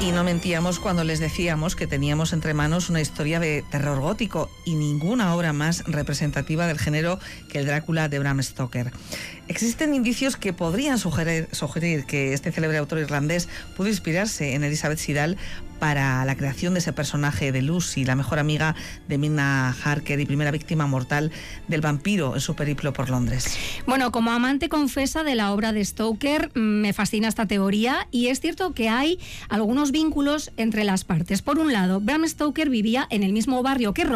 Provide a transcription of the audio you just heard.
Y no mentíamos cuando les decíamos que teníamos entre manos una historia de terror gótico y ninguna obra más representativa del género que el Drácula de Bram Stoker. Existen indicios que podrían sugerir que este célebre autor irlandés pudo inspirarse en Elizabeth Siddal para la creación de ese personaje de Lucy, la mejor amiga de Mina Harker y primera víctima mortal del vampiro en su periplo por Londres. Bueno, como amante confesa de la obra de Stoker, me fascina esta teoría y es cierto que hay algunos vínculos entre las partes. Por un lado, Bram Stoker vivía en el mismo barrio que